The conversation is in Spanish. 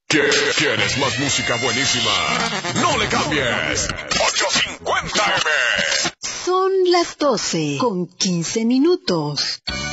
¿Quieres más música buenísima? No le cambies. 850M. Son las 12:15.